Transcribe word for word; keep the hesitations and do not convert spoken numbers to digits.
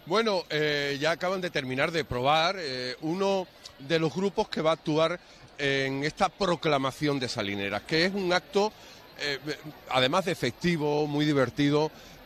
Bueno, eh, ya acaban de terminar de probar eh, uno de los grupos que va a actuar en esta proclamación de Salineras, que es un acto, eh, además de efectivo, muy divertido,